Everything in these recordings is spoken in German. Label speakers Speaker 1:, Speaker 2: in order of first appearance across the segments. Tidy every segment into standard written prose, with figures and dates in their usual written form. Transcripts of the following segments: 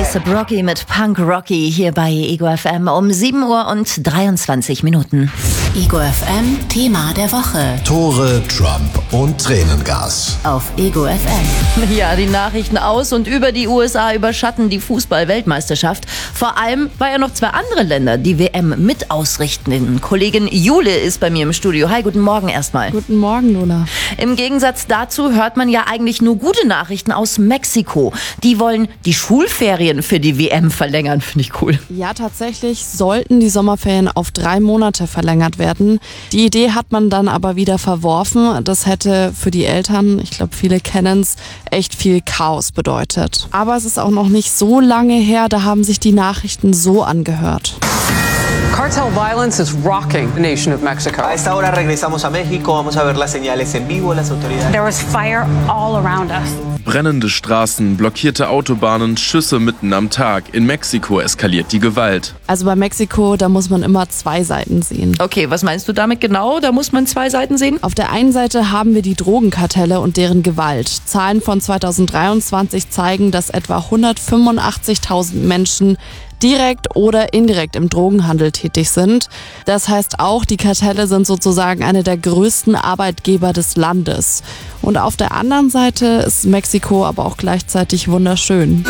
Speaker 1: A$AP Rocky mit Punk Rocky hier bei Ego FM um 7:23 Uhr.
Speaker 2: Ego FM Thema der Woche.
Speaker 3: Tore, Trump und Tränengas.
Speaker 2: Auf Ego FM.
Speaker 1: Ja, die Nachrichten aus und über die USA überschatten die Fußball-Weltmeisterschaft. Vor allem, weil ja noch zwei andere Länder die WM mit ausrichten. Kollegin Jule ist bei mir im Studio. Hi, guten Morgen erstmal.
Speaker 4: Guten Morgen, Lola.
Speaker 1: Im Gegensatz dazu hört man ja eigentlich nur gute Nachrichten aus Mexiko. Die wollen die Schulferien für die WM verlängern, finde ich cool.
Speaker 4: Ja, tatsächlich sollten die Sommerferien auf 3 Monate verlängert werden. Die Idee hat man dann aber wieder verworfen. Das hätte für die Eltern, ich glaube viele kennen es, echt viel Chaos bedeutet. Aber es ist auch noch nicht so lange her, da haben sich die Nachrichten so angehört.
Speaker 5: Cartel violence is rocking the nation of Mexico.
Speaker 6: A esta hora regresamos a México, vamos a ver las señales en vivo, las autoridades.
Speaker 7: There was fire all around us.
Speaker 8: Brennende Straßen, blockierte Autobahnen, Schüsse mitten am Tag. In Mexiko eskaliert die Gewalt.
Speaker 4: Also bei Mexiko, da muss man immer 2 Seiten sehen.
Speaker 1: Okay, was meinst du damit genau? Da muss man 2 Seiten sehen?
Speaker 4: Auf der einen Seite haben wir die Drogenkartelle und deren Gewalt. Zahlen von 2023 zeigen, dass etwa 185.000 Menschen direkt oder indirekt im Drogenhandel tätig sind. Das heißt auch, die Kartelle sind sozusagen eine der größten Arbeitgeber des Landes. Und auf der anderen Seite ist Mexiko aber auch gleichzeitig wunderschön.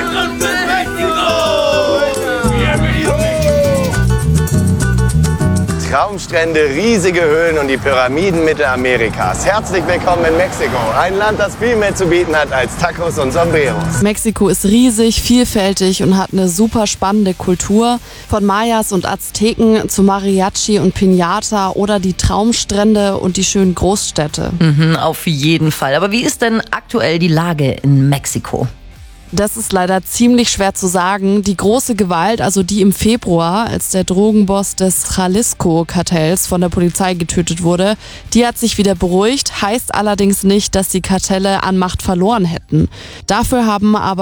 Speaker 9: Traumstrände, riesige Höhlen und die Pyramiden Mittelamerikas. Herzlich willkommen in Mexiko, ein Land, das viel mehr zu bieten hat als Tacos und Sombreros.
Speaker 4: Mexiko ist riesig, vielfältig und hat eine super spannende Kultur. Von Mayas und Azteken zu Mariachi und Piñata oder die Traumstrände und die schönen Großstädte.
Speaker 1: Auf jeden Fall. Aber wie ist denn aktuell die Lage in Mexiko?
Speaker 4: Das ist leider ziemlich schwer zu sagen. Die große Gewalt, also die im Februar, als der Drogenboss des Jalisco-Kartells von der Polizei getötet wurde, die hat sich wieder beruhigt, heißt allerdings nicht, dass die Kartelle an Macht verloren hätten. Dafür haben aber